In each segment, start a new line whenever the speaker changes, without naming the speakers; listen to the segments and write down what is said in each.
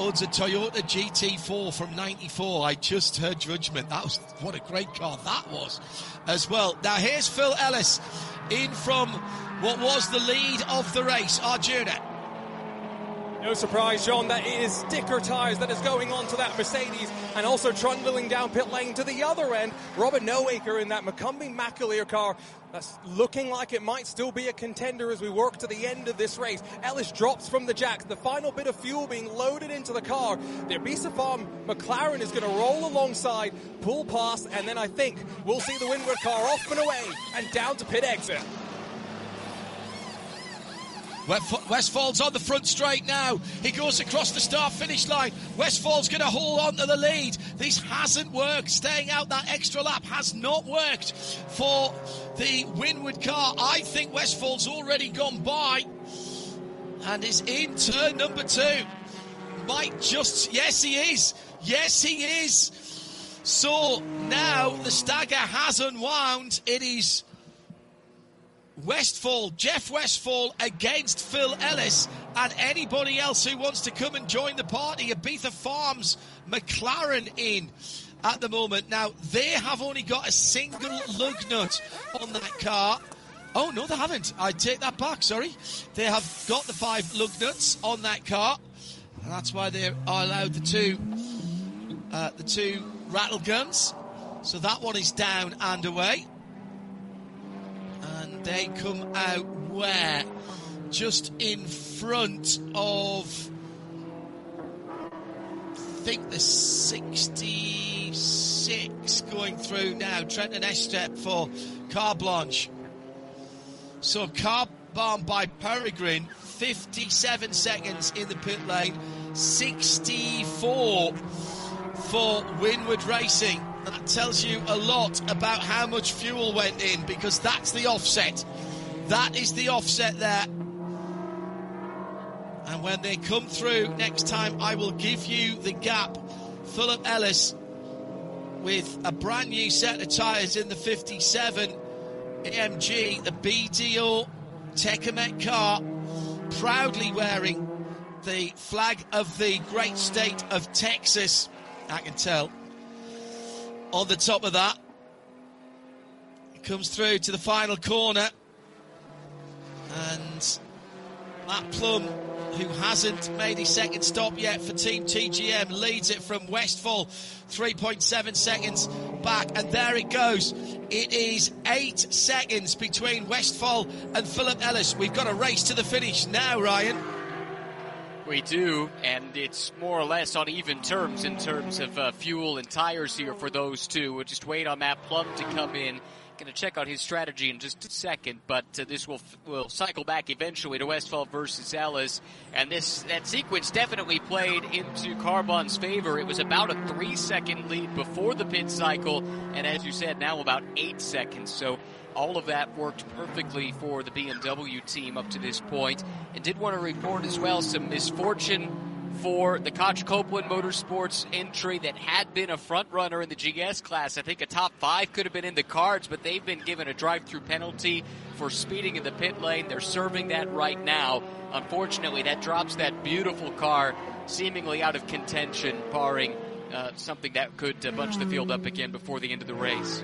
owns a Toyota GT4 from 94. I just heard Judgment. What a great car that was as well. Now here's Phil Ellis in from what was the lead of the race, Arjuna.
No surprise, John, that it is sticker tyres that is going on to that Mercedes, and also trundling down pit lane to the other end, Robert Noaker in that McCumbee McAleer car. That's looking like it might still be a contender as we work to the end of this race. Ellis drops from the jacks, the final bit of fuel being loaded into the car. The Ibiza Farm McLaren is going to roll alongside, pull past, and then I think we'll see the Windward car off and away and down to pit exit.
Westfall's on the front straight now. He goes across the start-finish line. Westfall's going to hold on to the lead. This hasn't worked. Staying out that extra lap has not worked for the Windward car. I think Westfall's already gone by and is in turn number 2. Yes, he is. Yes, he is. So now the stagger has unwound. It is Jeff Westphal against Phil Ellis, and anybody else who wants to come and join the party. Ibiza Farms McLaren in at the moment. Now, they have only got a single lug nut on that car. Oh, no, they haven't. I take that back, sorry. They have got the 5 lug nuts on that car, and that's why they are allowed the two rattle guns. So that one is down and away. And they come out where? Just in front of, I think, the 66 going through now. Trenton Estep for Car Blanche. So Car Barn by Peregrine, 57 seconds in the pit lane, 64 for Windward Racing. And that tells you a lot about how much fuel went in, because that's the offset. That is the offset there. And when they come through next time, I will give you the gap. Philip Ellis with a brand new set of tyres in the 57 AMG, the BDO Tecamet car, proudly wearing the flag of the great state of Texas, I can tell. On the top of that, it comes through to the final corner, and Matt Plum, who hasn't made his second stop yet for Team TGM, leads it from Westphal, 3.7 seconds back, and there it goes. It is 8 seconds between Westphal and Philip Ellis. We've got a race to the finish now, Ryan.
We do, and it's more or less on even terms in terms of fuel and tires here for those two. We'll just wait on Matt Plum to come in. Going to check out his strategy in just a second, but this will cycle back eventually to Westphal versus Ellis, and that sequence definitely played into Carbon's favor. It was about a 3-second lead before the pit cycle, and as you said, now about 8 seconds. So all of that worked perfectly for the BMW team up to this point. And did want to report as well some misfortune for the Koch Copeland Motorsports entry that had been a front runner in the GS class. I think a top 5 could have been in the cards, but they've been given a drive-through penalty for speeding in the pit lane. They're serving that right now. Unfortunately, that drops that beautiful car seemingly out of contention, barring something that could bunch the field up again before the end of the race.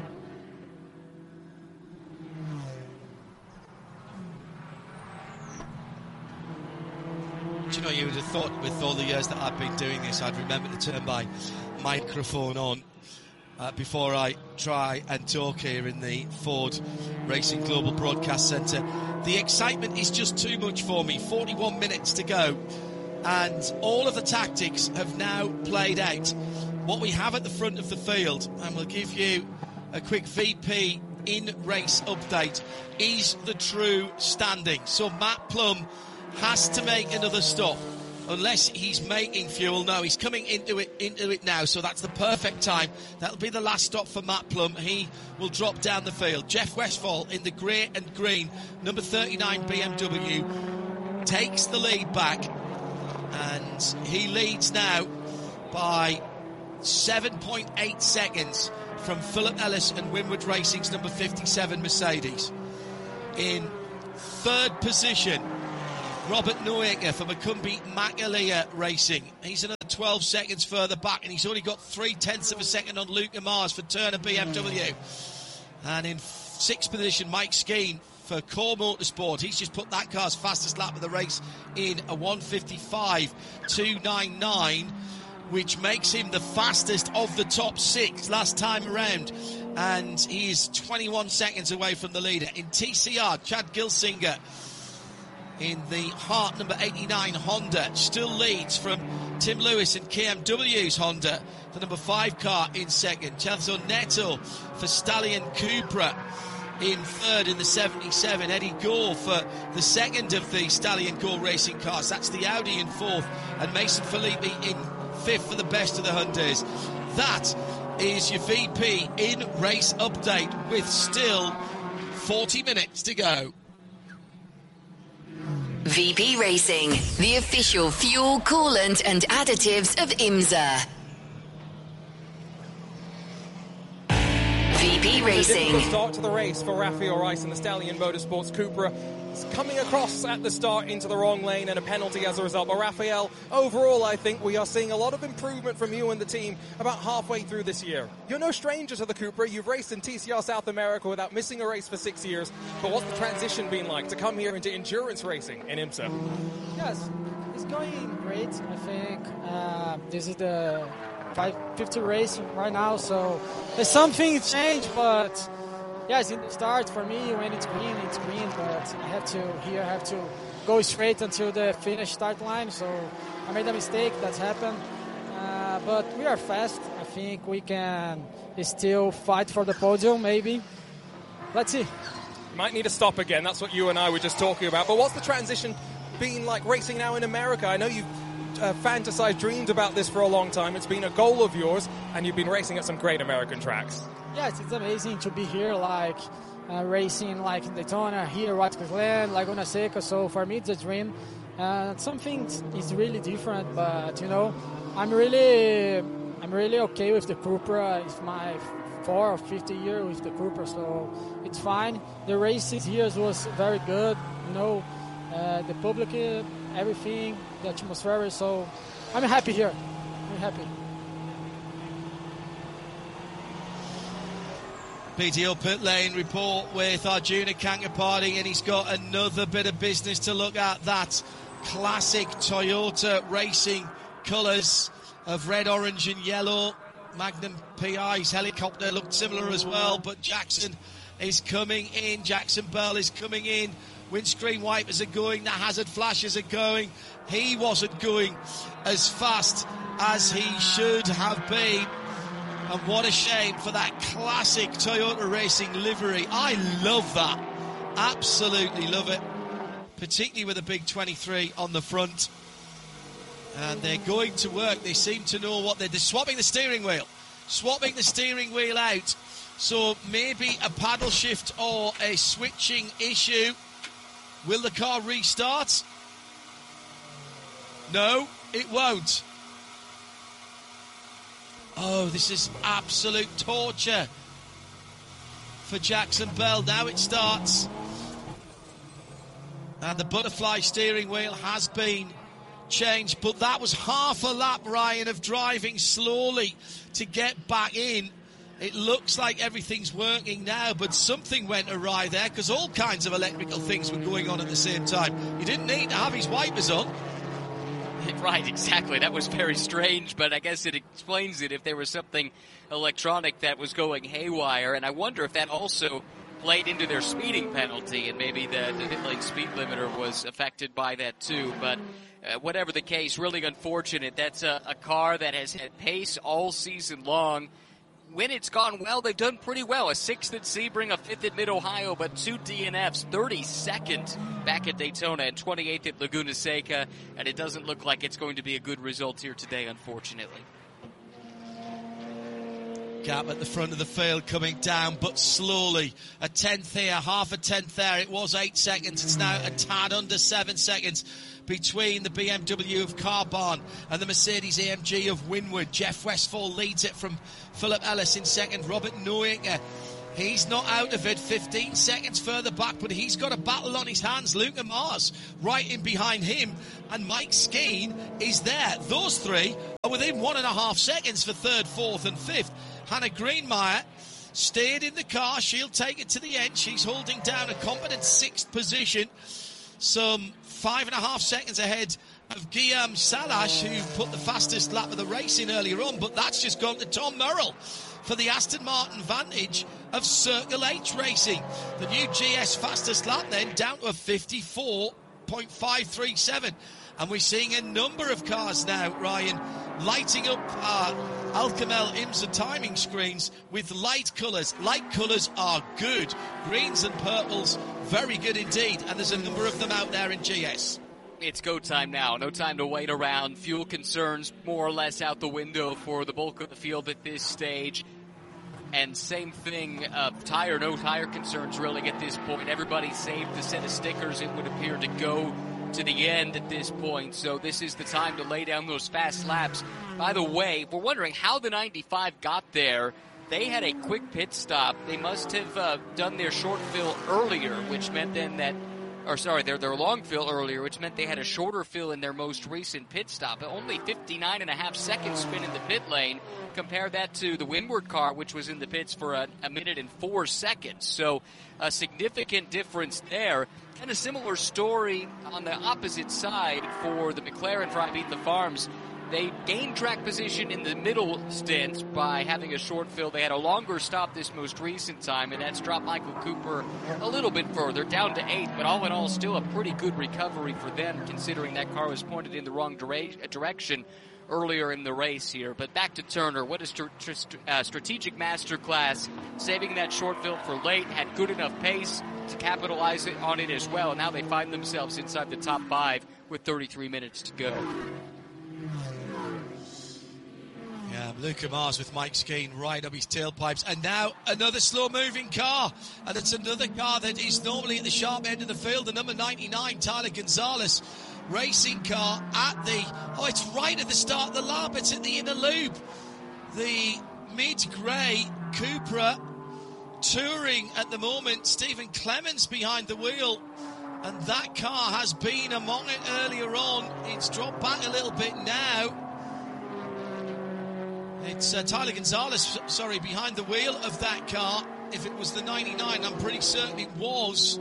Do you know, you would have thought with all the years that I've been doing this, I'd remember to turn my microphone on before I try and talk here in the Ford Racing Global Broadcast Centre. The excitement is just too much for me. 41 minutes to go, and all of the tactics have now played out. What we have at the front of the field, and we'll give you a quick VP in-race update, is the true standing. So Matt Plum has to make another stop, unless he's making fuel. No, he's coming into it now, so that's the perfect time. That'll be the last stop for Matt Plum. He will drop down the field. Jeff Westphal in the grey and green, number 39 BMW, takes the lead back, and he leads now by 7.8 seconds from Philip Ellis and Windward Racing's number 57 Mercedes. In third position, Robert Neuecker for Macumbi Macaleer Racing. He's another 12 seconds further back, and he's only got 0.3 of a second on Luke Mars for Turner BMW. And in 6th position, Mike Skeen for Core Motorsport. He's just put that car's fastest lap of the race in a 1:55.299, which makes him the fastest of the top 6 last time around. And he is 21 seconds away from the leader. In TCR, Chad Gilsinger in the Hart number 89 Honda still leads from Tim Lewis in KMW's Honda, the number 5 car in second. Chelsea Neto for Stallion Cupra in third in the 77. Eddie Gore for the second of the Stallion Gore racing cars. That's the Audi in fourth. And Mason Filippi in fifth for the best of the Hyundais. That is your VP in race update with still 40 minutes to go.
VP Racing, the official fuel, coolant and additives of IMSA. VP Racing.
A start to the race for Rafael Rice in the Stallion Motorsports Cupra. It's coming across at the start into the wrong lane and a penalty as a result. But Rafael, overall, I think we are seeing a lot of improvement from you and the team about halfway through this year. You're no stranger to the Cupra. You've raced in TCR South America without missing a race for 6 years. But what's the transition been like to come here into endurance racing in IMSA?
Yes, it's going great. I think this is the 550 race right now, so there's something changed, but yes, in the start for me, when it's green, but I have to go straight until the finish start line, so I made a mistake, that's happened, but we are fast. I think we can still fight for the podium, maybe. Let's see.
Might need to stop again, that's what you and I were just talking about, but what's the transition been like racing now in America? I know you've fantasized, dreamed about this for a long time. It's been a goal of yours, and you've been racing at some great American tracks.
Yes, it's amazing to be here, like racing like in Daytona, here, Watkins Glen, Laguna Seca. So for me, it's a dream. Something is really different, but you know, I'm really okay with the Cupra. It's my 4th or 5th year with the Cupra, so it's fine. The races here was very good. You know, the public, everything, the atmosphere. So I'm happy here. I'm happy.
PTO Pit Lane report with Arjuna Kankapati, and he's got another bit of business to look at. That classic Toyota racing colours of red, orange and yellow. Magnum PI's helicopter looked similar as well, but Jackson is coming in. Jackson Bell is coming in. Windscreen wipers are going. The hazard flashes are going. He wasn't going as fast as he should have been. And what a shame for that classic Toyota Racing livery. I love that. Absolutely love it. Particularly with a big 23 on the front. And they're going to work. They seem to know what they're swapping the steering wheel. Swapping the steering wheel out. So maybe a paddle shift or a switching issue. Will the car restart? No, it won't. Oh, this is absolute torture for Jackson Bell. Now it starts. And the butterfly steering wheel has been changed. But that was half a lap, Ryan, of driving slowly to get back in. It looks like everything's working now, but something went awry there because all kinds of electrical things were going on at the same time. You didn't need to have his wipers on.
Right, exactly. That was very strange, but I guess it explains it if there was something electronic that was going haywire. And I wonder if that also played into their speeding penalty, and maybe the pit lane speed limiter was affected by that too. But whatever the case, really unfortunate. That's a car that has had pace all season long. When it's gone well, they've done pretty well. A 6th at Sebring, a 5th at Mid-Ohio, but 2 DNFs, 32nd back at Daytona and 28th at Laguna Seca, and it doesn't look like it's going to be a good result here today, unfortunately.
Gap at the front of the field coming down, but slowly. A 10th here, half a 10th there. It was 8 seconds. It's now a tad under 7 seconds between the BMW of Carbon and the Mercedes AMG of Winward. Jeff Westphal leads it from Philip Ellis in second. Robert Neuecker He's not out of it, 15 seconds further back, but he's got a battle on his hands. Luca Mars right in behind him, and Mike Skeen is there. Those three are within 1.5 seconds for third, fourth and fifth. Hannah Greenmeyer stayed in the car. She'll take it to the end. She's holding down a competent 6th position, some 5.5 seconds ahead of Guillaume Salash, who put the fastest lap of the race in earlier on, but that's just gone to Tom Murrell for the Aston Martin Vantage of Circle H Racing. The new GS fastest lap then down to a 54.537. And we're seeing a number of cars now, Ryan, lighting up our Alcamel IMSA timing screens with light colours. Light colours are good. Greens and purples, very good indeed. And there's a number of them out there in GS.
It's go time now. No time to wait around. Fuel concerns more or less out the window for the bulk of the field at this stage. And same thing, no tire concerns really at this point. Everybody saved the set of stickers, it would appear, to go to the end at this point. So this is the time to lay down those fast laps. By the way, we're wondering how the 95 got there. They had a quick pit stop. They must have done their short fill earlier, which meant then that, their long fill earlier, which meant they had a shorter fill in their most recent pit stop. Only 59.5 seconds spin in the pit lane. Compare that to the Windward car, which was in the pits for a minute and 4 seconds. So a significant difference there. And a similar story on the opposite side for the McLaren for Ibiza Farms. They gained track position in the middle stint by having a short fill. They had a longer stop this most recent time, and that's dropped Michael Cooper a little bit further, down to 8th. But all in all, still a pretty good recovery for them, considering that car was pointed in the wrong direction earlier in the race here. But back to Turner. What a strategic masterclass, saving that short fill for late, had good enough pace to capitalize on it as well. And now they find themselves inside the top 5 with 33 minutes to go.
Yeah, Luca Mars with Mike Skeen right up his tailpipes. And now another slow-moving car. And it's another car that is normally at the sharp end of the field. The number 99, Tyler Gonzalez, racing car at the... it's right at the start of the lap. It's at the inner loop. The mid-grey Cupra touring at the moment. Stephen Clemens behind the wheel. And that car has been among it earlier on. It's dropped back a little bit now. It's Tyler Gonzalez, behind the wheel of that car. If it was the 99, I'm pretty certain it was.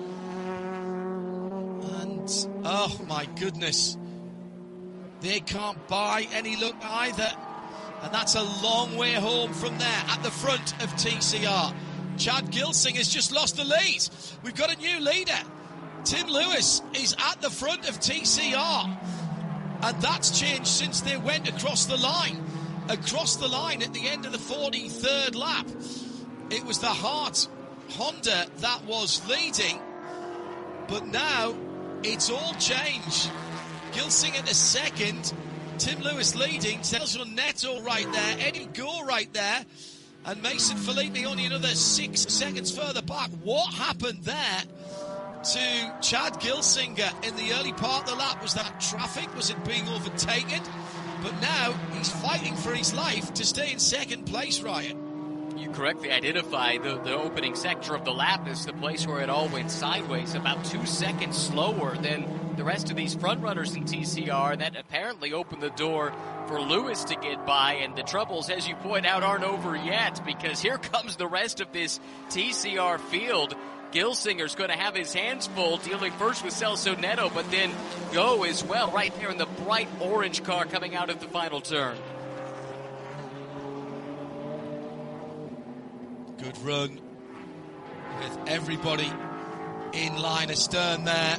And, oh my goodness, they can't buy any luck either. And that's a long way home from there at the front of TCR. Chad Gilsing has just lost the lead. We've got a new leader. Tim Lewis is at the front of TCR. And that's changed since they went across the line. Across the line at the end of the 43rd lap. It was the Hart Honda that was leading, but now it's all changed. Gilsing at the second, Tim Lewis leading, Celso Neto right there, Eddie Gore right there, and Mason Filippi only another 6 seconds further back. What happened there to Chad Gilsinger in the early part of the lap? Was that traffic? Was it being overtaken? But now he's fighting for his life to stay in second place, Ryan.
You correctly identify the opening sector of the lap as the place where it all went sideways, about 2 seconds slower than the rest of these front runners in TCR. That apparently opened the door for Lewis to get by, and the troubles, as you point out, aren't over yet, because here comes the rest of this TCR field. Gilsinger's going to have his hands full, dealing first with Celso Neto, but then Go as well, right there in the bright orange car coming out of the final turn.
Good run with everybody in line astern there.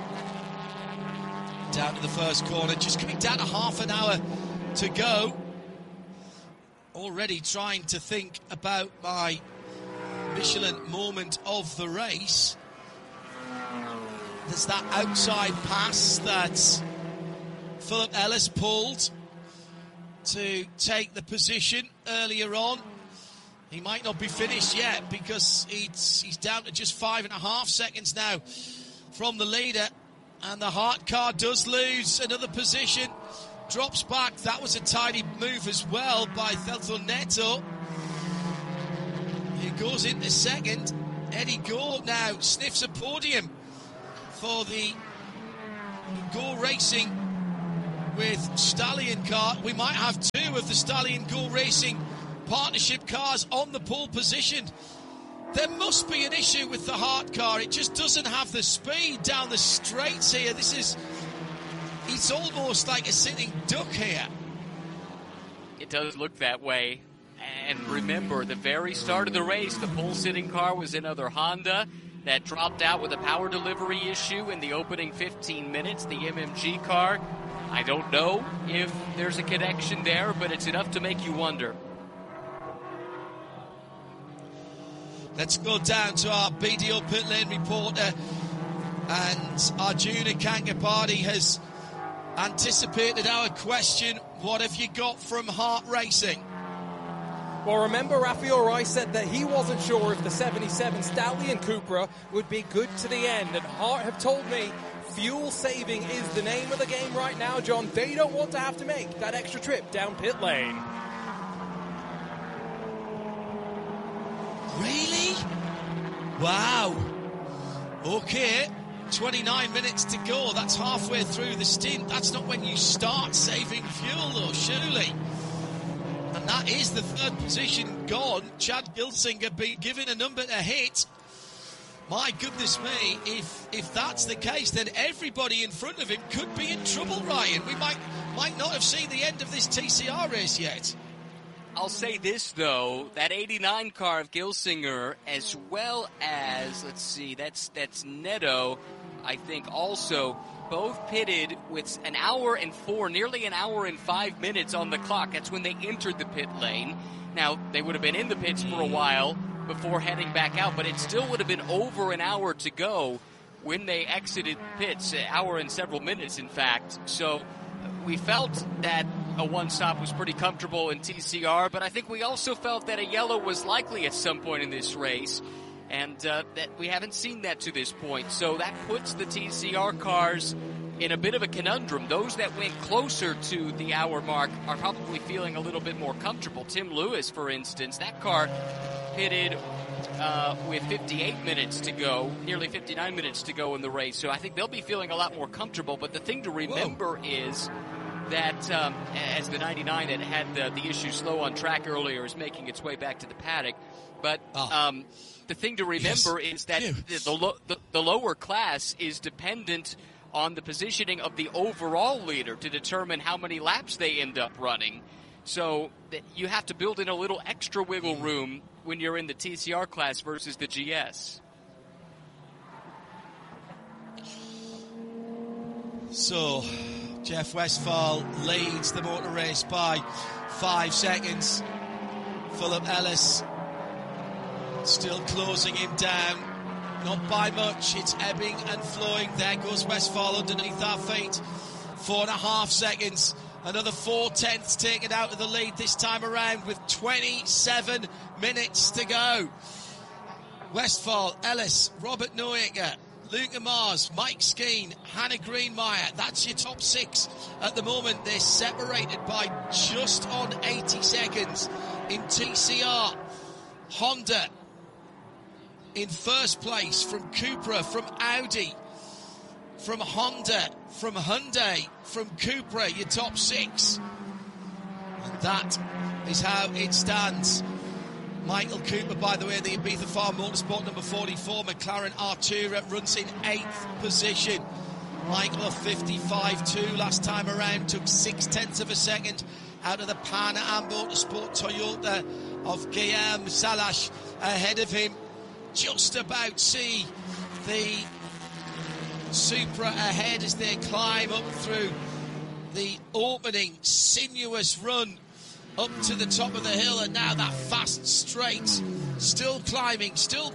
Down to the first corner, just coming down to half an hour to go. Already trying to think about my Michelin moment of the race. There's that outside pass that Philip Ellis pulled to take the position earlier on. He might not be finished yet because he's down to just 5.5 seconds now from the leader, and the Hart car does lose another position, drops back. That was a tidy move as well by Celso Neto. He goes into second. Eddie Gore now sniffs a podium for the Gore Racing with Stallion car. We might have two of the Stallion Gore Racing partnership cars on the pole position. There must be an issue with the Hart car. It just doesn't have the speed down the straights here. It's almost like a sitting duck here.
It does look that way. And remember, the very start of the race, the pole-sitting car was another Honda that dropped out with a power delivery issue in the opening 15 minutes, the MMG car. I don't know if there's a connection there, but it's enough to make you wonder.
Let's go down to our BDO pit lane reporter, and Arjuna Kankapati has anticipated our question. What have you got from Hart Racing?
Well, remember, Rafael Rice said that he wasn't sure if the 77 Stallion Cupra would be good to the end. And Hart have told me fuel saving is the name of the game right now, John. They don't want to have to make that extra trip down pit lane.
Really? Wow. Okay. 29 minutes to go. That's halfway through the stint. That's not when you start saving fuel, though, surely. And that is the third position gone. Chad Gilsinger being given a number to hit. My goodness me, if that's the case, then everybody in front of him could be in trouble, Ryan. We might not have seen the end of this TCR race yet.
I'll say this, though, that 89 car of Gilsinger, as well as, let's see, that's Neto, I think also, both pitted with an hour and nearly an hour and 5 minutes on the clock. That's when they entered the pit lane. Now, they would have been in the pits for a while before heading back out, but it still would have been over an hour to go when they exited pits, an hour and several minutes, in fact. So we felt that a one-stop was pretty comfortable in TCR, but I think we also felt that a yellow was likely at some point in this race, and that we haven't seen that to this point. So that puts the TCR cars in a bit of a conundrum. Those that went closer to the hour mark are probably feeling a little bit more comfortable. Tim Lewis, for instance, that car pitted with 58 minutes to go, nearly 59 minutes to go in the race. So I think they'll be feeling a lot more comfortable. But the thing to remember is that as the 99 that had the issue slow on track earlier is making its way back to the paddock. But the thing to remember is that the lower class is dependent on the positioning of the overall leader to determine how many laps they end up running. So you have to build in a little extra wiggle room when you're in the TCR class versus the GS.
So Jeff Westphal leads the motor race by 5 seconds. Philip Ellis still closing him down, not by much. It's ebbing and flowing. There goes Westphal underneath our feet. 4.5 seconds. Another 4/10 taken out of the lead this time around with 27 minutes to go. Westphal, Ellis, Robert Noaker, Luca Mars, Mike Skeen, Hannah Greenmeyer. That's your top 6 at the moment. They're separated by just on 80 seconds in TCR. Honda in first place, from Cupra, from Audi, from Honda, from Hyundai, from Cupra, your top 6. And that is how it stands. Michael Cooper, by the way, the Ibiza Farm Motorsport number 44, McLaren Artura, runs in 8th position. Michael of 55.2 last time around, took 0.6 of a second out of the Pan Am Motorsport Toyota of Guillaume Salash ahead of him. Just about see the Supra ahead as they climb up through the opening sinuous run up to the top of the hill, and now that fast straight, still climbing, so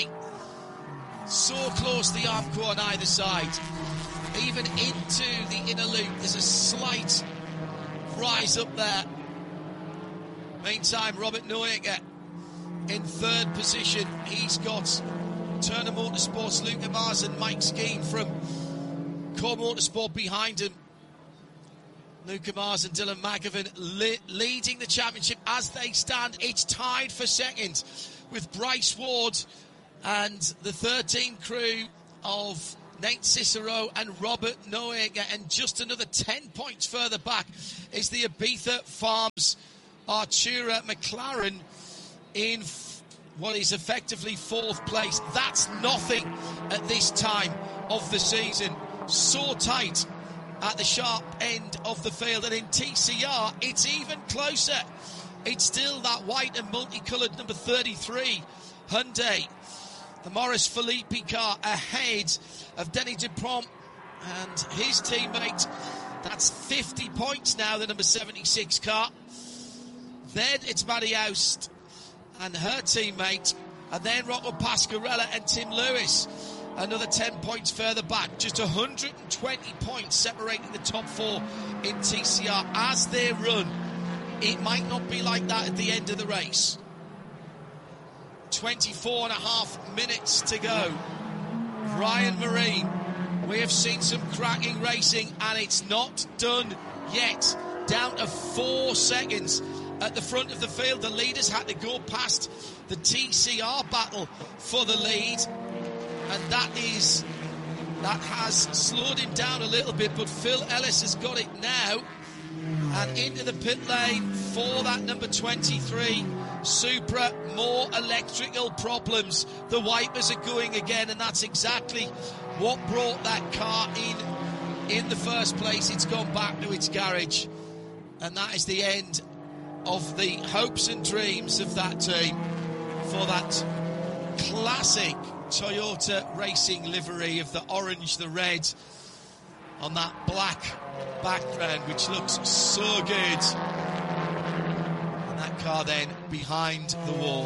close the Armco on either side, even into the inner loop. There's a slight rise up there. Meantime, Robert Noaker in 3rd position. He's got Turner Motorsports, Luca Mars and Mike Skeen from Core Motorsport behind him. Luca Mars and Dylan McGavin leading the championship as they stand. It's tied for second with Bryce Ward and the 13 crew of Nate Cicero and Robert Noaker, and just another 10 points further back is the Ibiza Farms Artura McLaren in what is effectively 4th place. That's nothing at this time of the season. So tight at the sharp end of the field, and in TCR it's even closer. It's still that white and multicoloured number 33 Hyundai, the Maurice Philippi car, ahead of Denny Dupont and his teammate. That's 50 points now, the number 76 car. Then it's Maddie Oust and her teammate, and then Rocco Pasquarella and Tim Lewis, another 10 points further back. Just 120 points separating the top 4 in TCR. As they run, it might not be like that at the end of the race. 24 and a half minutes to go. Ryan Marine, we have seen some cracking racing, and it's not done yet. Down to 4 seconds at the front of the field. The leaders had to go past the TCR battle for the lead, and that has slowed him down a little bit, but Phil Ellis has got it now, and into the pit lane for that number 23 Supra. More electrical problems. The wipers are going again, and that's exactly what brought that car in the first place. It's gone back to its garage, and that is the end of the hopes and dreams of that team for that classic Toyota racing livery of the orange, the red on that black background, which looks so good. And that car then behind the wall.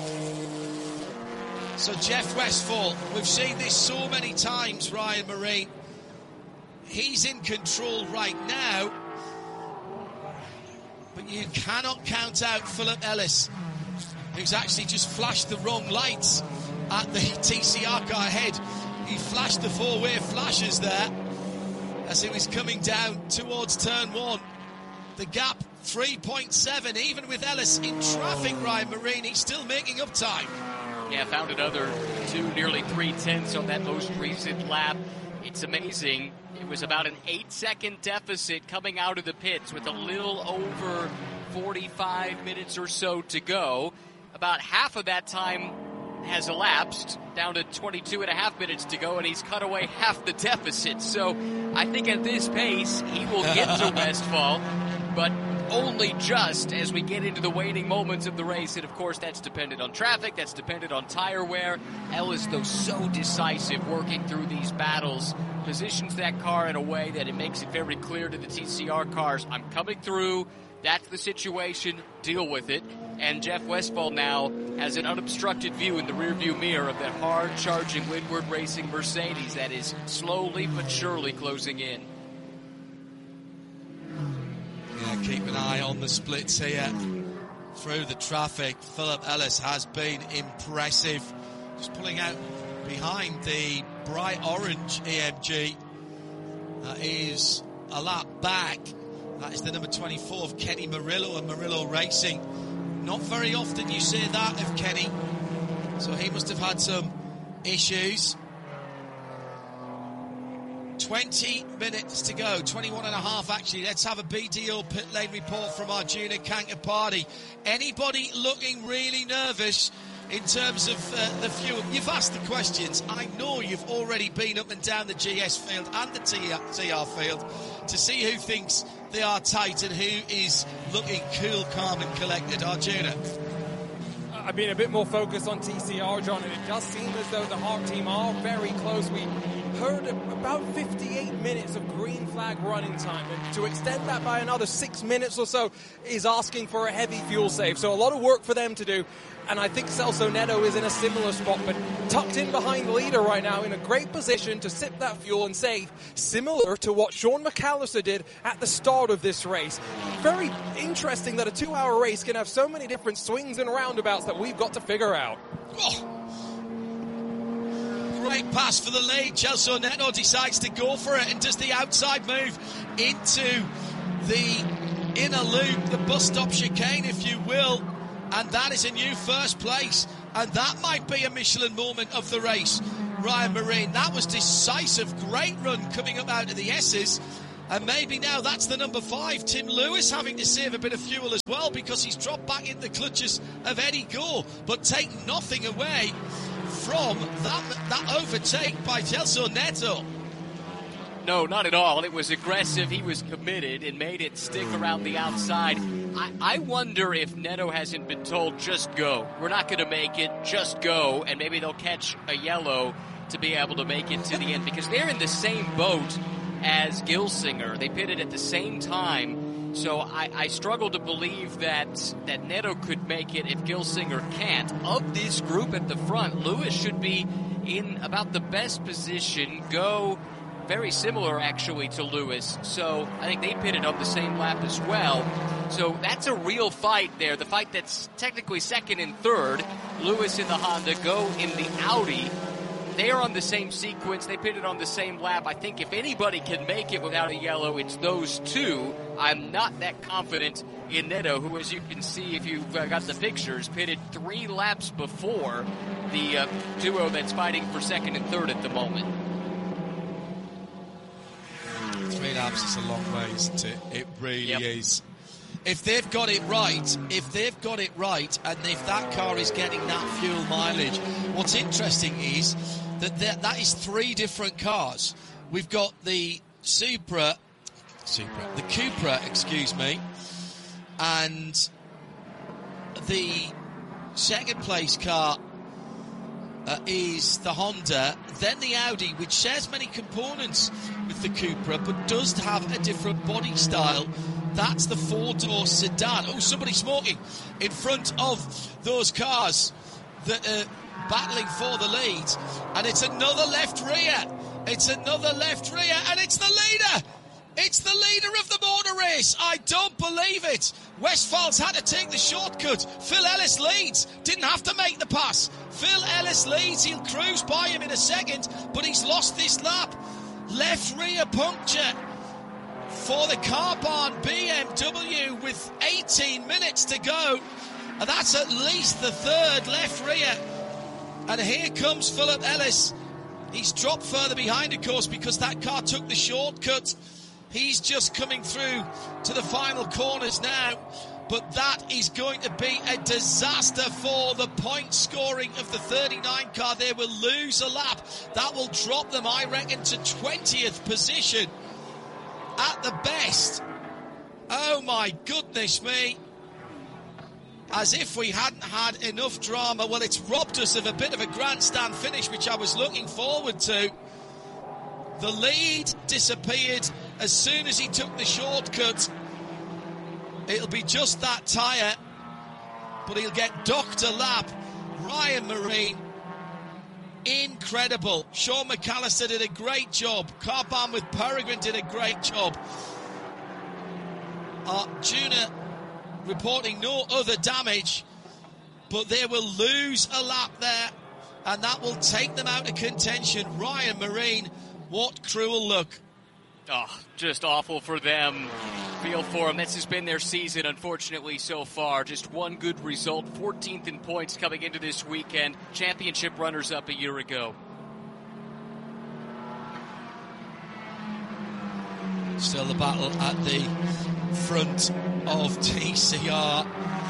So Jeff Westphal, we've seen this so many times, Ryan Marine. He's in control right now, but you cannot count out Philip Ellis, who's actually just flashed the wrong lights at the TCR car ahead. He flashed the 4-way flashes there as he was coming down towards turn 1. The gap 3.7, even with Ellis in traffic. Ryan Marine, he's still making up time.
Yeah, found another 2, nearly 3/10 on that most recent lap. It's amazing. It was about an 8-second deficit coming out of the pits with a little over 45 minutes or so to go. About half of that time has elapsed, down to 22 and a half minutes to go, and he's cut away half the deficit. So I think at this pace, he will get to Westphal, but only just as we get into the waning moments of the race. And of course, that's dependent on traffic, that's dependent on tire wear. Ellis, though, so decisive working through these battles, positions that car in a way that it makes it very clear to the TCR cars, I'm coming through, that's the situation, deal with it. And Jeff Westphal now has an unobstructed view in the rearview mirror of that hard-charging Windward Racing Mercedes that is slowly but surely closing in.
Yeah, keep an eye on the splits here through the traffic. Philip Ellis has been impressive. Just pulling out behind the bright orange AMG. That is a lap back. That is the number 24 of Kenny Murillo and Murillo Racing. Not very often you see that of Kenny, so he must have had some issues. 20 minutes to go, 21 and a half actually. Let's have a BDO pit lane report from Arjuna Kankapati. Anybody looking really nervous in terms of the fuel? You've asked the questions. I know you've already been up and down the GS field and the TR field to see who thinks they are tight and who is looking cool, calm and collected. Arjuna.
I've been a bit more focused on TCR, John, and it does seem as though the Hart team are very close. We heard about 58 minutes of green flag running time, and to extend that by another 6 minutes or so is asking for a heavy fuel save. So a lot of work for them to do, and I think Celso Neto is in a similar spot, but tucked in behind the leader right now in a great position to sip that fuel and save, similar to what Sean McAllister did at the start of this race. Very interesting that a 2-hour race can have so many different swings and roundabouts that we've got to figure out.
Oh. Great pass for the lead. Celso Neto decides to go for it and does the outside move into the inner loop, the bus stop chicane, if you will. And that is a new first place And that might be a Michelin moment of the race. Ryan Marine, that was decisive, great run coming up out of the S's. And maybe now that's the number 5, Tim Lewis, having to save a bit of fuel as well because he's dropped back in the clutches of Eddie Gore. But take nothing away from that overtake by Celso Neto.
No, not at all. It was aggressive. He was committed and made it stick around the outside. I wonder if Neto hasn't been told, just go. We're not going to make it, just go. And maybe they'll catch a yellow to be able to make it to the end because they're in the same boat as Gilsinger. They pitted at the same time. So I struggle to believe that Neto could make it if Gilsinger can't. Of this group at the front, Lewis should be in about the best position. Go very similar, actually, to Lewis. So I think they pitted up the same lap as well. So that's a real fight there. The fight that's technically second and third. Lewis in the Honda, Go in the Audi. They are on the same sequence. They pitted on the same lap. I think if anybody can make it without a yellow, it's those two. I'm not that confident in Neto, who, as you can see if you've got the pictures, pitted 3 laps before the duo that's fighting for second and third at the moment.
3 laps is a long way, isn't it? It really is. If they've got it right, and if that car is getting that fuel mileage, what's interesting is that is 3 different cars. We've got the Cupra, and the second place car is the Honda, then the Audi, which shares many components with the Cupra, but does have a different body style. That's the 4-door sedan. Oh, somebody smoking in front of those cars that are battling for the lead. And it's another left rear. And it's the leader. It's the leader of the motor race. I don't believe it. Westphal's had to take the shortcut. Phil Ellis leads. Didn't have to make the pass. Phil Ellis leads. He'll cruise by him in a second, but he's lost this lap. Left rear puncture for the Carbahn BMW with 18 minutes to go. And that's at least the 3rd left rear. And here comes Philip Ellis. He's dropped further behind, of course, because that car took the shortcut. He's just coming through to the final corners now. But that is going to be a disaster for the point scoring of the 39 car. They will lose a lap. That will drop them, I reckon, to 20th position at the best. Oh my goodness me. As if we hadn't had enough drama. Well, it's robbed us of a bit of a grandstand finish, which I was looking forward to. The lead disappeared as soon as he took the shortcut. It'll be just that tyre, but he'll get docked a lap. Ryan Marine, incredible. Sean McAllister did a great job. Carbahn with Peregrine did a great job. Arjuna reporting no other damage, but they will lose a lap there, and that will take them out of contention. Ryan Marine, what cruel luck.
Oh, just awful for them. Feel for them. This has been their season, unfortunately, so far. Just one good result. 14th in points coming into this weekend. Championship runners-up a year ago.
Still the battle at the front of TCR.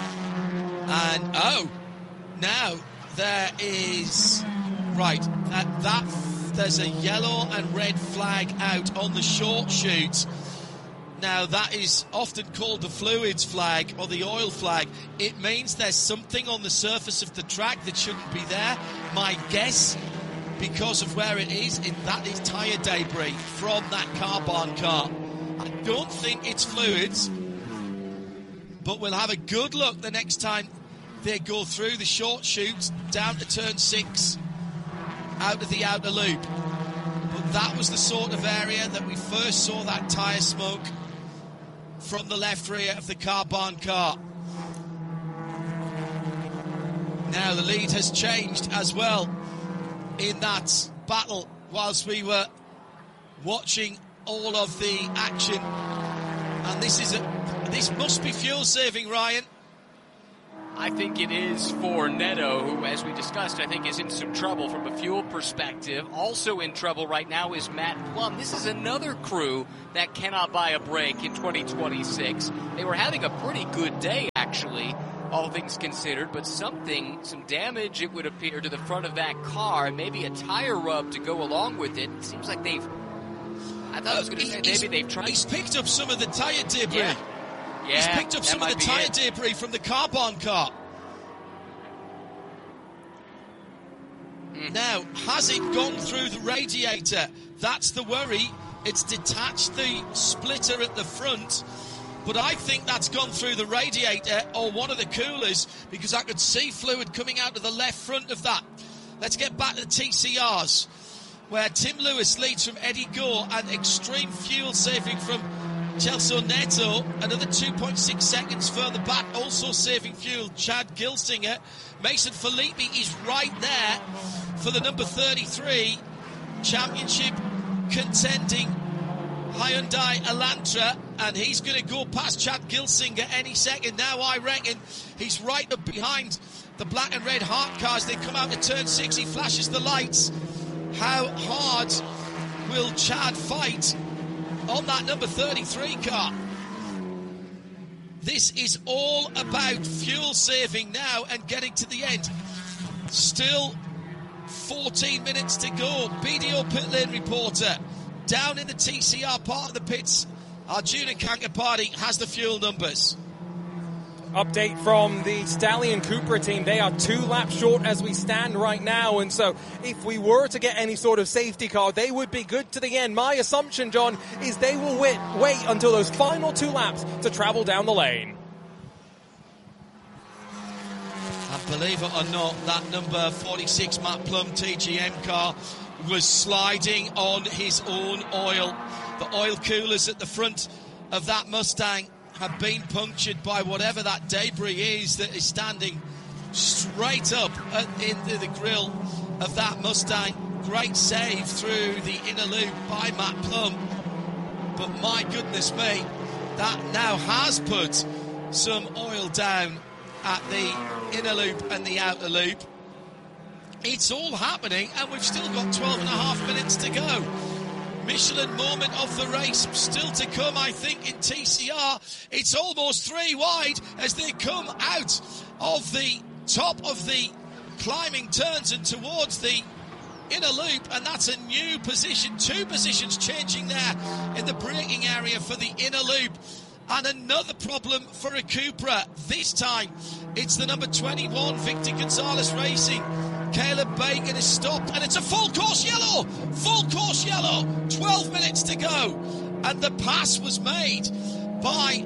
And, now there is... Right, there's a yellow and red flag out on the short chute. Now, that is often called the fluids flag or the oil flag. It means there's something on the surface of the track that shouldn't be there. My guess, because of where it is, that is tyre debris from that Carbahn car. I don't think it's fluids, but we'll have a good look the next time they go through the short chute down to turn 6 out of the outer loop. But that was the sort of area that we first saw that tyre smoke from the left rear of the Carbahn car. Now the lead has changed as well in that battle whilst we were watching all of the action. And this must be fuel saving, Ryan.
I think it is for Neto, who, as we discussed, I think is in some trouble from a fuel perspective. Also in trouble right now is Matt Plum. This is another crew that cannot buy a break in 2026. They were having a pretty good day, actually, all things considered, but some damage, it would appear, to the front of that car, and maybe a tire rub to go along with it. It seems like I thought I was going to say maybe they've tried.
He's picked up some of the tire debris.
Yeah.
He's picked up some of the tire debris from the carbon car. Now, has it gone through the radiator? That's the worry. It's detached the splitter at the front, but I think that's gone through the radiator or one of the coolers, because I could see fluid coming out of the left front of that. Let's get back to the TCRs, where Tim Lewis leads from Eddie Gore and extreme fuel saving from Celso Neto. Another 2.6 seconds further back, also saving fuel, Chad Gilsinger. Mason Filippi is right there for the number 33 championship contending Hyundai Elantra, and he's going to go past Chad Gilsinger any second now. I reckon he's right up behind the black and red Hart cars. They come out to turn 6, he flashes the lights. How hard will Chad fight on that number 33 car? This is all about fuel saving now and getting to the end. Still 14 minutes to go. BDO pit lane reporter down in the TCR part of the pits. Arjuna Kankapati has the fuel numbers.
Update from the Stallion Cupra team. They are 2 laps short as we stand right now, and so if we were to get any sort of safety car, they would be good to the end. My assumption, John, is they will wait until those final 2 laps to travel down the lane.
And believe it or not, that number 46 Matt Plum TGM car was sliding on his own oil. The oil coolers at the front of that Mustang have been punctured by whatever that debris is that is standing straight up into the grille of that Mustang. Great save through the inner loop by Matt Plum. But my goodness me, that now has put some oil down at the inner loop and the outer loop. It's all happening, and we've still got 12 and a half minutes to go. Michelin moment of the race still to come, I think, in TCR. It's almost 3 wide as they come out of the top of the climbing turns and towards the inner loop, and that's a new position. 2 positions changing there in the braking area for the inner loop. And another problem for a Cupra. This time, it's the number 21, Victor Gonzalez Racing. Caleb Bacon is stopped, and it's a full course yellow. Full course yellow. 12 minutes to go. And the pass was made by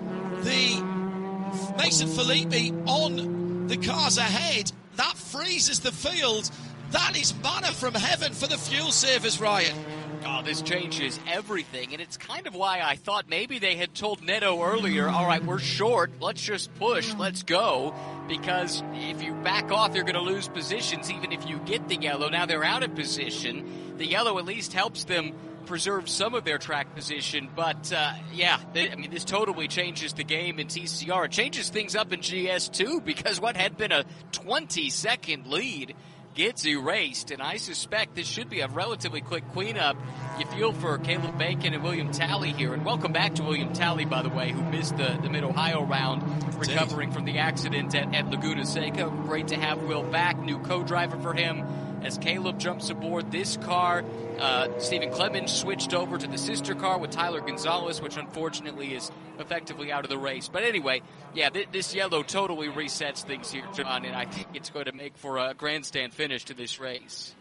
the Mason Filippi on the cars ahead. That freezes the field. That is manna from heaven for the fuel savers, Ryan.
Oh, this changes everything, and it's kind of why I thought maybe they had told Neto earlier, all right, we're short, let's just push, let's go, because if you back off, you're going to lose positions, even if you get the yellow. Now they're out of position. The yellow at least helps them preserve some of their track position, but this totally changes the game in TCR. It changes things up in GS too, because what had been a 20-second lead gets erased, and I suspect this should be a relatively quick cleanup. You feel for Caleb Bacon and William Talley here, and welcome back to William Talley, by the way, who missed the Mid-Ohio round, recovering from the accident at Laguna Seca. Great to have Will back, new co-driver for him as Caleb jumps aboard this car. Stephen Clemens switched over to the sister car with Tyler Gonzalez, which unfortunately is effectively out of the race. But anyway, yeah, this yellow totally resets things here, John, and I think it's going to make for a grandstand finish to this race.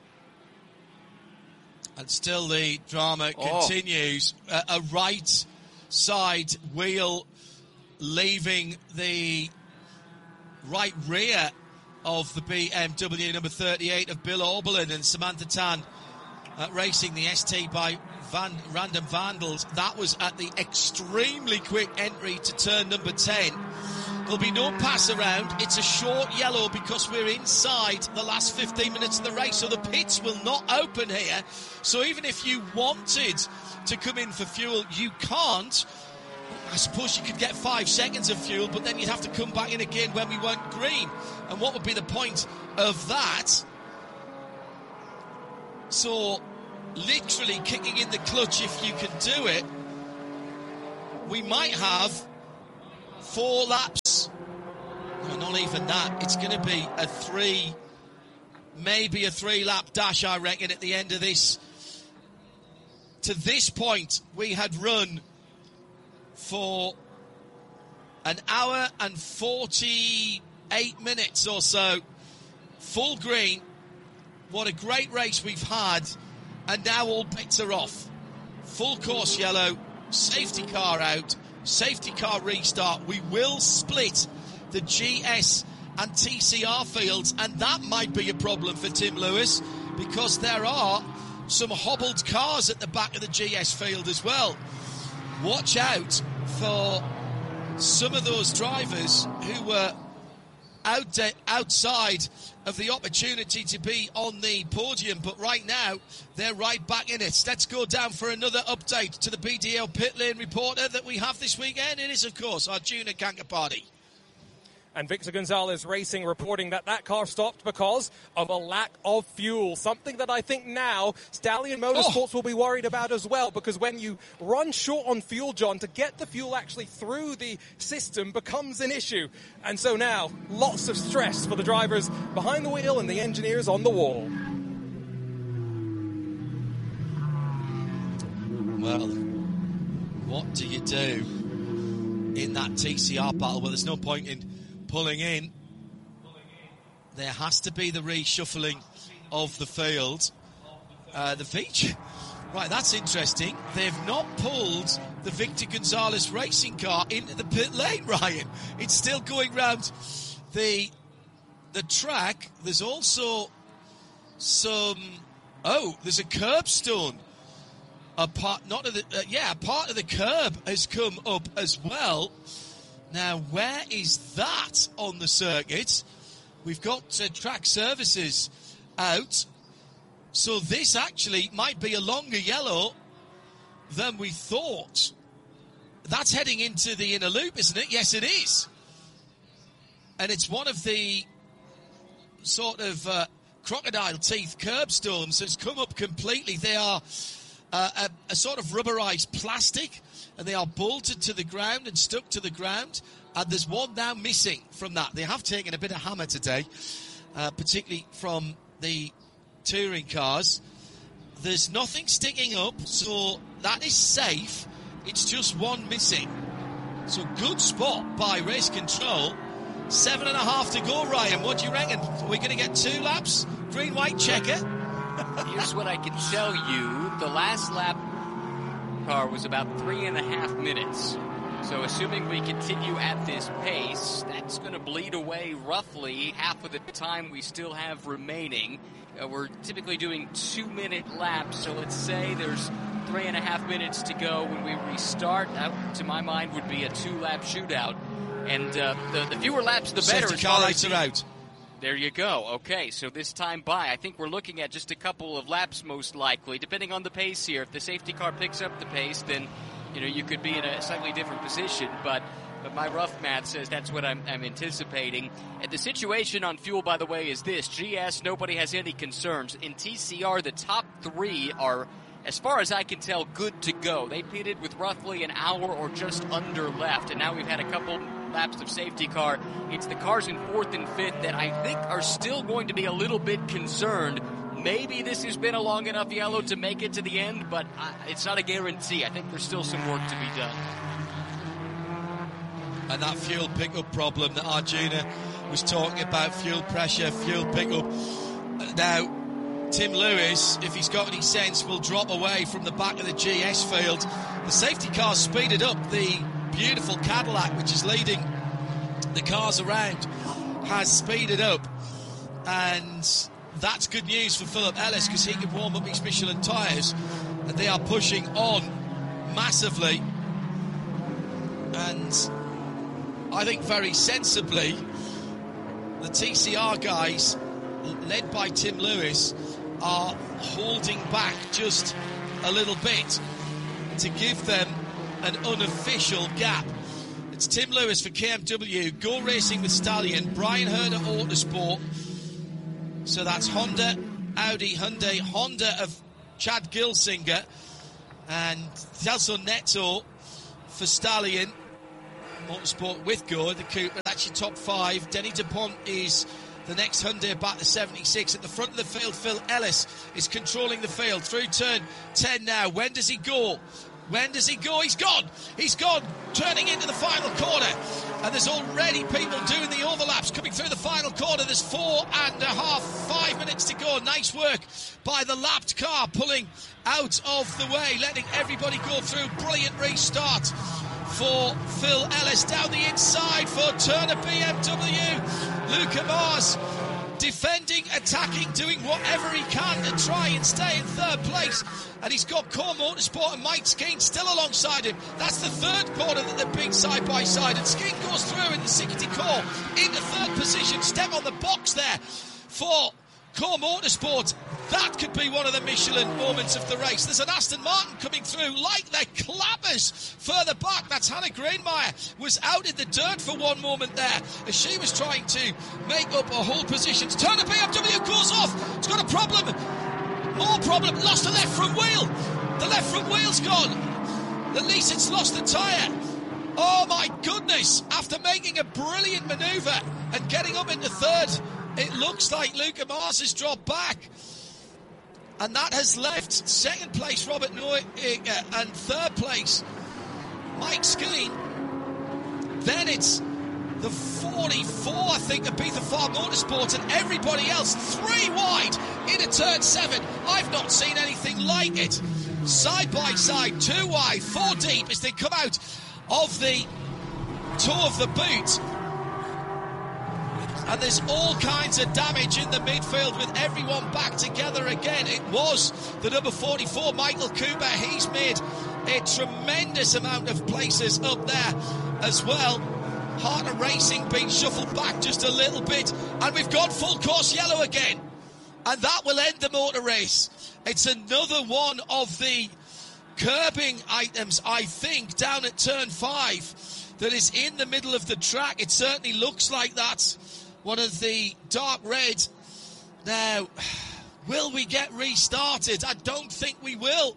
And still the drama continues. A right side wheel leaving the right rear of the BMW number 38 of Bill Oberlin, and Samantha Tan racing the ST by Random Vandals. That was at the extremely quick entry to turn number 10. There'll be no pass around. It's a short yellow because we're inside the last 15 minutes of the race, so the pits will not open here. So even if you wanted to come in for fuel, you can't. I suppose you could get 5 seconds of fuel, but then you'd have to come back in again when we weren't green. And what would be the point of that? So, literally kicking in the clutch, if you can do it, we might have 4 laps. No, not even that. It's going to be maybe a 3-lap dash, I reckon, at the end of this. To this point, we had run for an hour and 48 minutes or so, full green. What a great race we've had, and now all bets are off. Full course yellow, safety car out, safety car restart. We will split the GS and TCR fields, and that might be a problem for Tim Lewis, because there are some hobbled cars at the back of the GS field as well. Watch out for some of those drivers who were outside of the opportunity to be on the podium, but right now they're right back in it. Let's go down for another update to the BDL pit lane reporter that we have this weekend. It is, of course, Arjuna Kankapati.
And Victor Gonzalez Racing reporting that car stopped because of a lack of fuel. Something that I think now Stallion Motorsports will be worried about as well, because when you run short on fuel, John, to get the fuel actually through the system becomes an issue. And so now, lots of stress for the drivers behind the wheel and the engineers on the wall.
Well, what do you do in that TCR battle? Well, there's no point in pulling in. There has to be the reshuffling of the field. The feature. Right, that's interesting. They've not pulled the Victor Gonzalez Racing car into the pit lane, Ryan. It's still going round the track. There's also there's a curbstone. A part of the curb has come up as well. Now, where is that on the circuit? We've got track services out. So this actually might be a longer yellow than we thought. That's heading into the inner loop, isn't it? Yes, it is. And it's one of the sort of crocodile teeth curbstones that's come up completely. They are a sort of rubberized plastic, and they are bolted to the ground and stuck to the ground, and there's one now missing from that. They have taken a bit of hammer today, particularly from the touring cars. There's nothing sticking up, so that is safe. It's just one missing. So good spot by race control. 7.5 to go, Ryan. What do you reckon? Are we going to get 2 laps? Green, white, checker?
Here's what I can tell you. The last lap car was about 3.5 minutes. So assuming we continue at this pace, that's going to bleed away roughly half of the time we still have remaining. We're typically doing 2-minute laps, so let's say there's 3.5 minutes to go when we restart. That, to my mind, would be a 2-lap shootout. And the fewer laps, the better.
Safety car lights are out.
There you go. Okay, so this time by, I think we're looking at just a couple of laps most likely, depending on the pace here. If the safety car picks up the pace, then you could be in a slightly different position. But my rough math says that's what I'm anticipating. And the situation on fuel, by the way, is this. GS, nobody has any concerns. In TCR, the top 3 are, as far as I can tell, good to go. They pitted with roughly an hour or just under left, and now we've had a couple laps of safety car. It's the cars in 4th and 5th that I think are still going to be a little bit concerned. Maybe this has been a long enough yellow to make it to the end, but it's not a guarantee. I think there's still some work to be done.
And that fuel pickup problem that Arjuna was talking about, fuel pressure, fuel pickup. Now, Tim Lewis, if he's got any sense, will drop away from the back of the GS field. The safety car speeded up. The beautiful Cadillac, which is leading the cars around, has speeded up. And that's good news for Philip Ellis, because he can warm up his Michelin tyres. And they are pushing on massively. And I think very sensibly, the TCR guys, led by Tim Lewis, are holding back just a little bit to give them an unofficial gap. It's Tim Lewis for KMW, Go Racing with Stallion, Brian Herder Autosport. So that's Honda, Audi, Hyundai, Honda of Chad Gilsinger, and Celso Neto for Stallion Motorsport with Go, the Cooper. That's your top 5. Denny DuPont is the next Hyundai back to 76. At the front of the field, Phil Ellis is controlling the field through turn 10 now. When does he go? When does he go? He's gone. He's gone, turning into the final corner. And there's already people doing the overlaps coming through the final corner. There's 5 minutes to go. Nice work by the lapped car, pulling out of the way, letting everybody go through. Brilliant restart for Phil Ellis. Down the inside for Turner BMW. Luca Mars defending, attacking, doing whatever he can to try and stay in third place. And he's got Core Motorsport and Mike Skeen still alongside him. That's the third corner that they're being side by side. And Skeen goes through in the 60 Core into third position. Step on the box there for Core Motorsport. That could be one of the Michelin moments of the race. There's an Aston Martin coming through like they're clappers further back. That's Hannah Greenmeyer, was out in the dirt for one moment there as she was trying to make up a whole position. Turner BMW goes off. It's got a problem. More problem. Lost the left front wheel. The left front wheel's gone. At least it's lost the tyre. Oh my goodness. After making a brilliant manoeuvre and getting up into third, it looks like Luca Mars has dropped back. And that has left second place Robert Neuecker and third place Mike Skeen. Then it's the 44, I think, of Ibiza Farm Motorsports, and everybody else 3 wide into turn 7. I've not seen anything like it. Side by side, 2 wide, 4 deep as they come out of the toe of the boot. And there's all kinds of damage in the midfield with everyone back together again. It was the number 44, Michael Cooper. He's made a tremendous amount of places up there as well. Harter Racing being shuffled back just a little bit. And we've got full course yellow again. And that will end the motor race. It's another one of the curbing items, I think, down at turn 5 that is in the middle of the track. It certainly looks like that. One of the dark red. Now, will we get restarted? I don't think we will.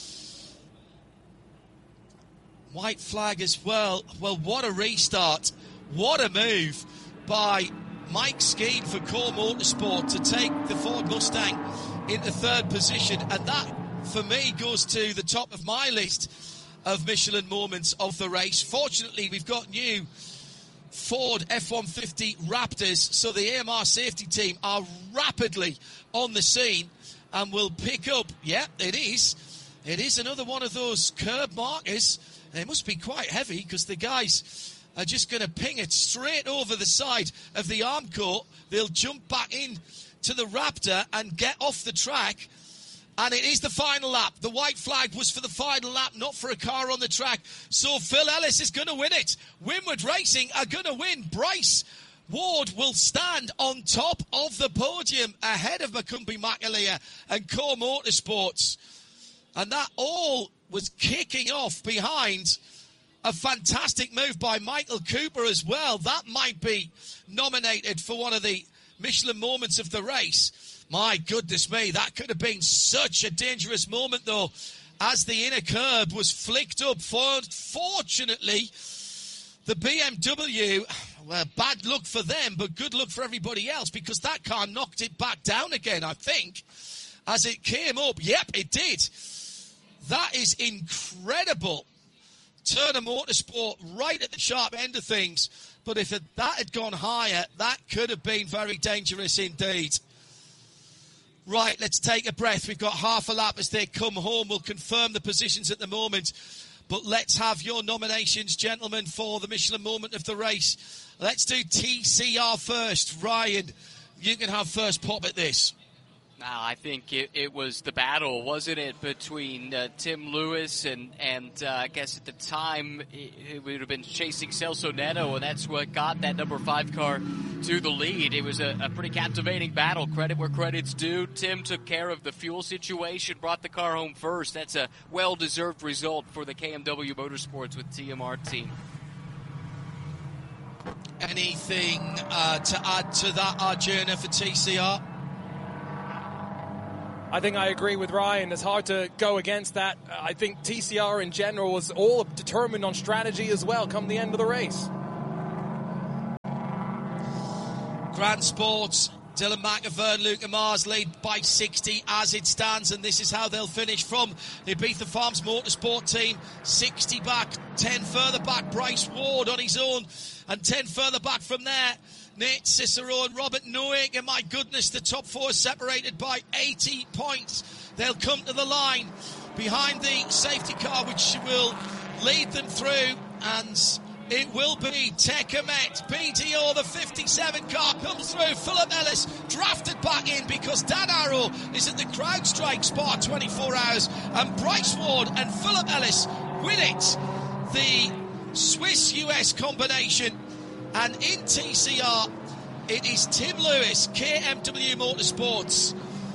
White flag as well. Well, what a restart. What a move by Mike Skeen for Core Motorsport to take the Ford Mustang into third position. And that, for me, goes to the top of my list of Michelin moments of the race. Fortunately, we've got new Ford F-150 Raptors, so the AMR safety team are rapidly on the scene and will pick up, it is another one of those curb markers. They must be quite heavy because the guys are just going to ping it straight over the side of the Armco. They'll jump back in to the Raptor and get off the track. And it is the final lap. The white flag was for the final lap, not for a car on the track. So Phil Ellis is going to win it. Winward Racing are going to win. Bryce Ward will stand on top of the podium ahead of Macumbi Makalia and Core Motorsports. And that all was kicking off behind a fantastic move by Michael Cooper as well. That might be nominated for one of the Michelin moments of the race. My goodness me, that could have been such a dangerous moment, though, as the inner curb was flicked up. Fortunately, the BMW, well, bad luck for them, but good luck for everybody else, because that car knocked it back down again, I think, as it came up. Yep, it did. That is incredible. Turner Motorsport right at the sharp end of things. But if that had gone higher, that could have been very dangerous indeed. Right, let's take a breath. We've got half a lap as they come home. We'll confirm the positions at the moment. But let's have your nominations, gentlemen, for the Michelin moment of the race. Let's do TCR first. Ryan, you can have first pop at this.
I think it was the battle, wasn't it, between Tim Lewis and I guess at the time it would have been chasing Celso Neto, and that's what got that number 5 car to the lead. It was a pretty captivating battle. Credit where credit's due. Tim took care of the fuel situation, brought the car home first. That's a well-deserved result for the KMW Motorsports with TMR team.
Anything to add to that, Arjuna, for TCR?
I think I agree with Ryan. It's hard to go against that. I think TCR in general was all determined on strategy as well come the end of the race.
Grand Sports, Dylan McAvern, Luca Mars lead by 60 as it stands, and this is how they'll finish from the Ibiza Farms Motorsport team. 60 back, 10 further back, Bryce Ward on his own, and 10 further back from there, Nate Cicero and Robert Noack. And my goodness, the top 4 separated by 80 points. They'll come to the line behind the safety car, which will lead them through, and it will be Tekamet. BDO, the 57 car, comes through. Philip Ellis drafted back in because Dan Arrow is at the CrowdStrike spot 24 hours. And Bryce Ward and Philip Ellis win it. The Swiss-US combination. And in TCR, it is Tim Lewis, KMW Motorsports.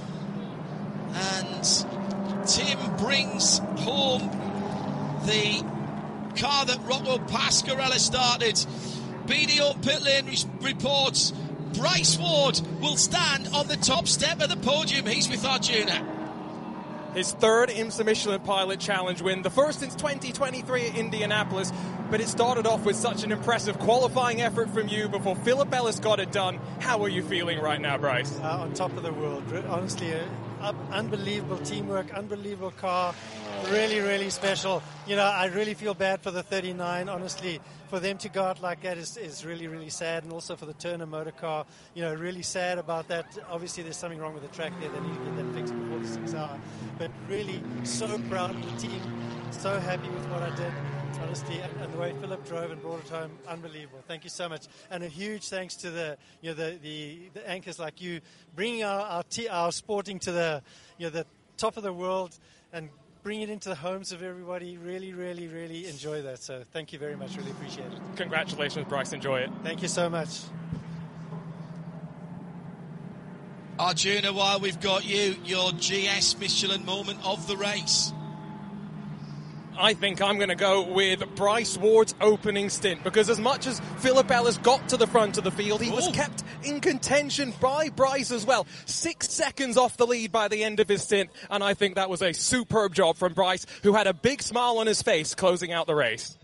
And Tim brings home the car that Rocco Pasquarella started. BDO pit lane reports Bryce Ward will stand on the top step of the podium. He's with Arjuna.
His third IMSA Michelin Pilot Challenge win, the first since 2023 at Indianapolis, but it started off with such an impressive qualifying effort from you before Philip Ellis got it done. How are you feeling right now, Bryce?
On top of the world. Honestly, unbelievable teamwork, unbelievable car, really, really special. You know, I really feel bad for the 39, honestly. For them to go out like that is really, really sad, and also for the Turner motor car, you know, really sad about that. Obviously, there's something wrong with the track there. They need to get that fixed before the 6 hour. But really, so proud of the team, so happy with what I did, honestly, and the way Philip drove and brought it home, unbelievable. Thank you so much, and a huge thanks to the anchors like you, bringing our sporting to the top of the world and bring it into the homes of everybody. Really, really, really enjoy that. So thank you very much. Really appreciate it.
Congratulations, Bryce. Enjoy it.
Thank you so much.
Arjuna, while we've got you, your GS Michelin moment of the race.
I think I'm going to go with Bryce Ward's opening stint, because as much as Philip Ellis got to the front of the field, he was kept in contention by Bryce as well. 6 seconds off the lead by the end of his stint, and I think that was a superb job from Bryce, who had a big smile on his face closing out the race.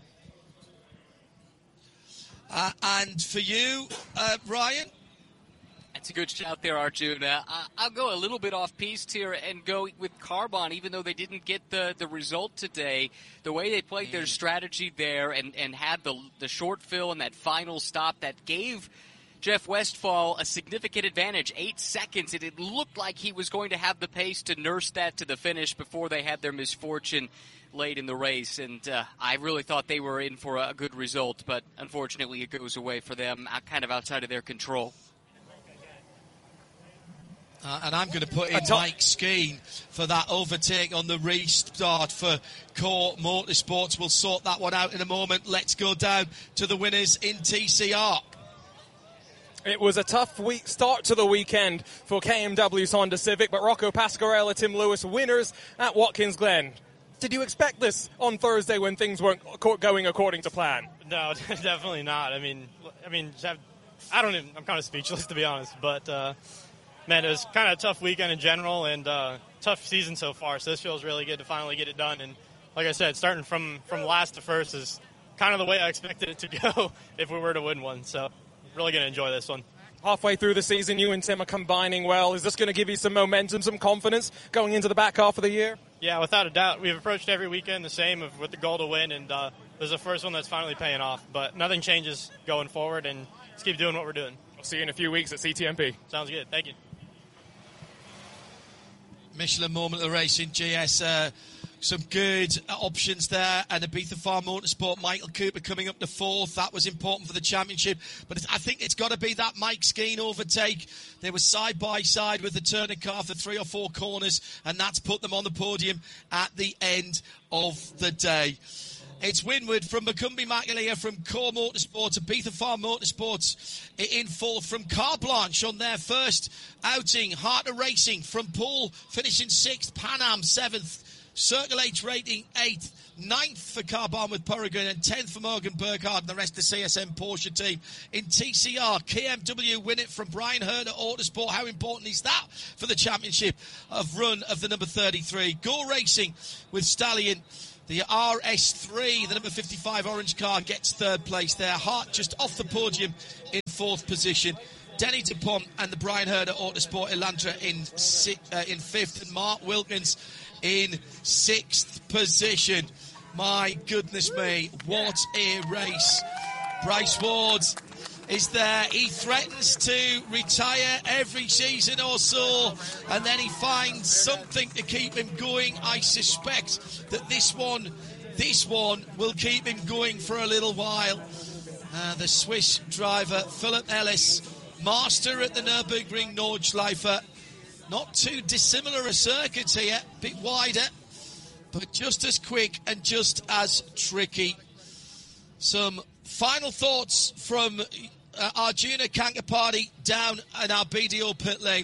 And for you, Ryan?
That's a good shout there, Arjuna. I'll go a little bit off-piste here and go with Carbon, even though they didn't get the result today. The way they played their strategy there and had the short fill and that final stop, that gave Jeff Westphal a significant advantage, 8 seconds. It looked like he was going to have the pace to nurse that to the finish before they had their misfortune late in the race. And I really thought they were in for a good result, but unfortunately it goes away for them, kind of outside of their control.
And I'm going to put in Mike Skeen for that overtake on the restart for Core Motorsports. We'll sort that one out in a moment. Let's go down to the winners in TCR.
It was a tough start to the weekend for KMW's Honda Civic, but Rocco Pasquarella, Tim Lewis, winners at Watkins Glen. Did you expect this on Thursday when things weren't going according to plan?
No, definitely not. I mean, I don't even, I'm kind of speechless, to be honest, but man, it was kind of a tough weekend in general and tough season so far, so this feels really good to finally get it done. And like I said, starting from last to first is kind of the way I expected it to go if we were to win one, so really going to enjoy this one.
Halfway through the season, you and Tim are combining well. Is this going to give you some momentum, some confidence going into the back half of the year?
Yeah, without a doubt. We've approached every weekend the same with the goal to win, and this is the first one that's finally paying off. But nothing changes going forward, and let's keep doing what we're doing.
We'll see you in a few weeks at CTMP.
Sounds good. Thank you.
Michelin moment of the race in GS. some good options there. And Ibiza Farm Motorsport, Michael Cooper coming up to 4th. That was important for the championship. But I think it's got to be that Mike Skeen overtake. They were side by side with the Turner car for 3 or 4 corners, and that's put them on the podium at the end of the day. It's Winward from Macumbi Macalia from Core Motorsports, Ibiza Farm Motorsports in 4th from Car Blanche on their first outing. Harter Racing from Paul finishing 6th, Pan Am 7th, Circle H Rating 8th, 9th for Carbon with Peregrine, and 10th for Morgan Burkhardt and the rest of the CSM Porsche team. In TCR, KMW win it from Brian Herder Autosport. How important is that for the championship of run of the number 33? Go Racing with Stallion. The RS3, the number 55 orange car, gets 3rd place there. Hart just off the podium in 4th position. Denny DuPont and the Brian Herder Autosport Elantra in 5th, and Mark Wilkins in 6th position. My goodness me, what a race. Bryce Ward is there. He threatens to retire every season or so, and then he finds something to keep him going. I suspect that this one will keep him going for a little while. The Swiss driver, Philip Ellis, master at the Nürburgring Nordschleife. Not too dissimilar a circuit here, a bit wider, but just as quick and just as tricky. Some final thoughts from Arjuna Kankapati down in our BDO pit lane.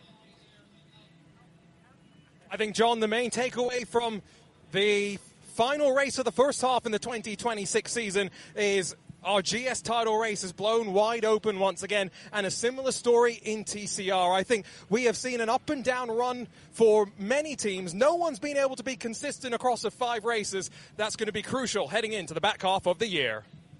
I think, John, the main takeaway from the final race of the first half in the 2026 season is our GS title race is blown wide open once again, and a similar story in TCR. I think we have seen an up and down run for many teams. No one's been able to be consistent across the 5 races. That's going to be crucial heading into the back half of the year.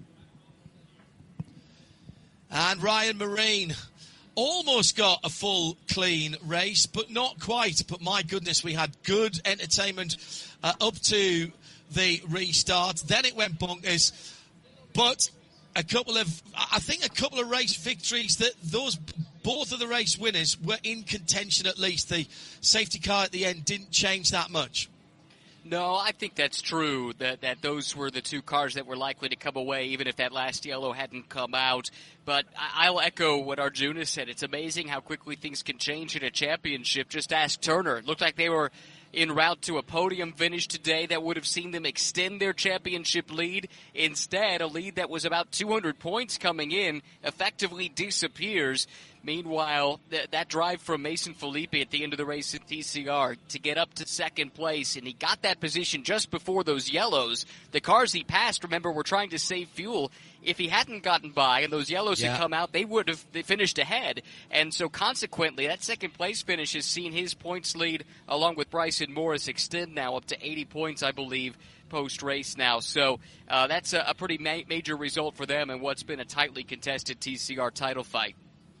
And Ryan Marine almost got a full, clean race, but not quite. But my goodness, we had good entertainment up to the restart. Then it went bonkers. But a couple of race victories that both of the race winners were in contention at least. The safety car at the end didn't change that much.
No, I think that's true, that those were the 2 cars that were likely to come away, even if that last yellow hadn't come out. But I'll echo what Arjuna said. It's amazing how quickly things can change in a championship. Just ask Turner. It looked like they were en route to a podium finish today that would have seen them extend their championship lead. Instead, a lead that was about 200 points coming in effectively disappears. Meanwhile, that drive from Mason Filippi at the end of the race at TCR to get up to 2nd place, and he got that position just before those yellows. The cars he passed, remember, were trying to save fuel. If he hadn't gotten by and those yellows had come out, they would have finished ahead. And so consequently, that 2nd place finish has seen his points lead, along with Bryson Morris, extend now up to 80 points, I believe, post-race now. So that's a pretty major result for them in what's been a tightly contested TCR title fight.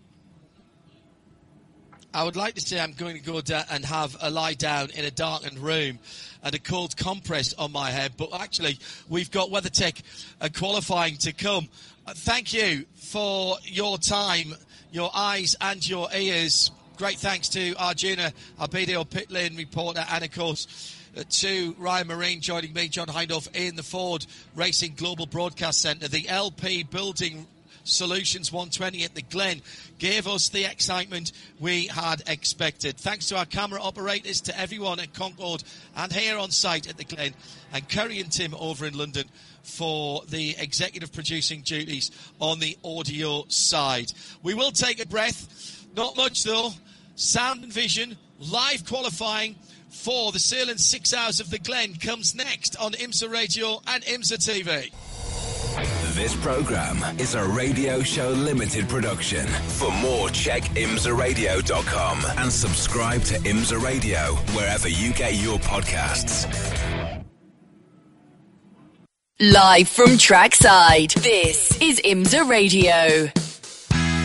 I would like to say I'm going to go down and have a lie down in a darkened room and a cold compress on my head, but actually we've got WeatherTech qualifying to come. Thank you for your time, your eyes and your ears. Great thanks to Arjuna, our BDO pit lane reporter, and of course to Ryan Marine joining me, John Hindhaugh, in the Ford Racing Global Broadcast Centre. The LP Building Solutions 120 at the Glen gave us the excitement we had expected. Thanks to our camera operators, to everyone at Concord and here on site at the Glen, and Curry and Tim over in London for the executive producing duties on the audio side. We will take a breath, not much though. Sound and Vision, live qualifying for the Sailing 6 Hours of the Glen comes next on IMSA Radio and IMSA TV.
This program is a Radio Show Limited production. For more, check imsaradio.com and subscribe to IMSA Radio wherever you get your podcasts.
Live from trackside, this is IMSA Radio.